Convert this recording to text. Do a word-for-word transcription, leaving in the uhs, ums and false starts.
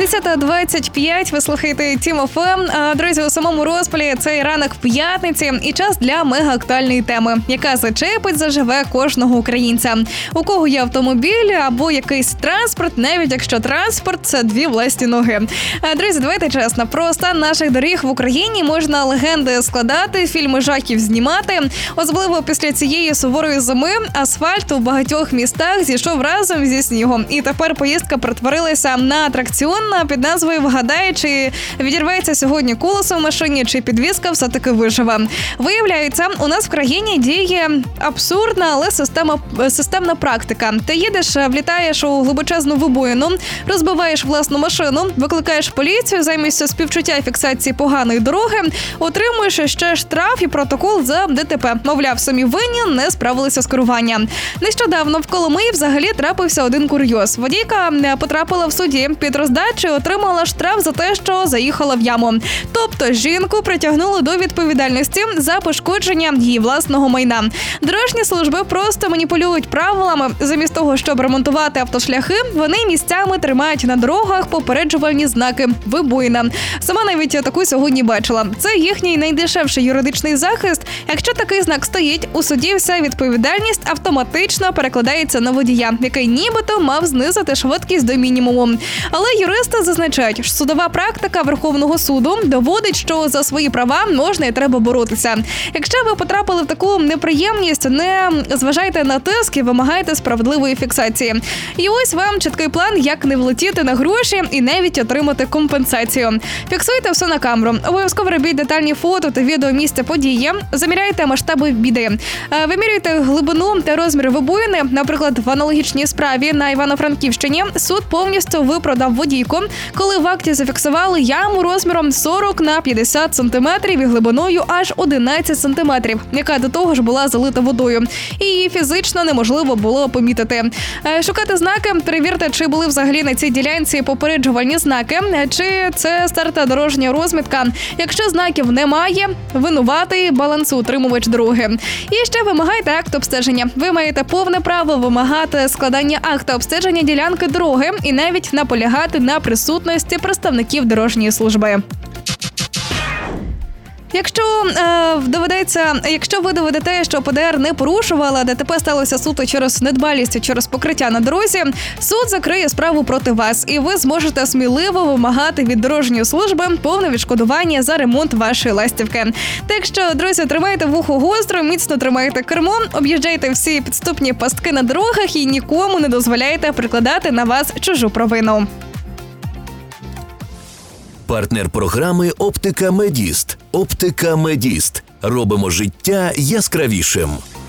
десята двадцять п'ять, ви слухаєте Тім еф ем. Друзі, у самому розпалі цей ранок п'ятниці і час для мега-актуальної теми, яка зачепить, заживе кожного українця. У кого є автомобіль або якийсь транспорт, навіть якщо транспорт – це дві власні ноги. Друзі, давайте чесно, про стан наших доріг в Україні можна легенди складати, фільми жахів знімати. Особливо після цієї суворої зими асфальт у багатьох містах зійшов разом зі снігом. І тепер поїздка перетворилася на атракціон під назвою «Вгадай, чи відірветься сьогодні колесо в машині, чи підвізка все-таки виживе». Виявляється, у нас в країні діє абсурдна, але система, системна практика. Ти їдеш, влітаєш у глибочезну вибоїну, розбиваєш власну машину, викликаєш поліцію замість співчуття і фіксації поганої дороги, отримуєш ще штраф і протокол за де те пе. Мовляв, самі винні не справилися з керуванням. Нещодавно в Коломиї взагалі трапився один курйоз. Водійка потрапила в суді під роздачу і отримала штраф за те, що заїхала в яму. Тобто жінку притягнули до відповідальності за пошкодження її власного майна. Дорожні служби просто маніпулюють правилами. Замість того, щоб ремонтувати автошляхи, вони місцями тримають на дорогах попереджувальні знаки «Вибоїна». Сама навіть таку сьогодні бачила. Це їхній найдешевший юридичний захист. Якщо такий знак стоїть, у суді вся відповідальність автоматично перекладається на водія, який нібито мав знизити швидкість до мінімуму. Але юристи зазначають, що судова практика Верховного суду доводить, що за свої права можна і треба боротися. Якщо ви потрапили в таку неприємність, не зважайте на тиск і вимагайте справедливої фіксації. І ось вам чіткий план, як не влетіти на гроші і навіть отримати компенсацію. Фіксуйте все на камеру. Обов'язково робіть детальні фото та відео місця події. Заміряйте масштаби біди. Вимірюйте глибину та розмір вибоїни. Наприклад, в аналогічній справі на Івано-Франківщині суд повністю виправдав водійку, коли в акті зафіксували яму розміром сорок на п'ятдесят сантиметрів і глибиною аж одинадцять сантиметрів, яка до того ж була залита водою. І її фізично неможливо було помітити. Шукати знаки, перевірте, чи були взагалі на цій ділянці попереджувальні знаки, чи це старта дорожня розмітка. Якщо знаків немає, винуватий балансоутримувач дороги. І ще вимагайте акт обстеження. Ви маєте повне право вимагати складання акта обстеження ділянки дороги і навіть наполягати на присутності представників дорожньої служби. Якщо е, доведеться, якщо ви доведете, що пе де ер не порушувала, де те пе сталося суто через недбалість, через покриття на дорозі, суд закриє справу проти вас, і ви зможете сміливо вимагати від дорожньої служби повне відшкодування за ремонт вашої ластівки. Так що, друзі, тримайте вухо гостро, міцно тримайте кермо, об'їжджайте всі підступні пастки на дорогах і нікому не дозволяйте прикладати на вас чужу провину. Партнер програми «Оптика Медіст». «Оптика Медіст». Робимо життя яскравішим.